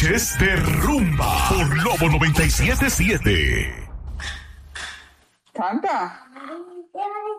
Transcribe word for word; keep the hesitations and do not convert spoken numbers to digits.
noches de rumba por Lobo noventa y siete siete. Canta.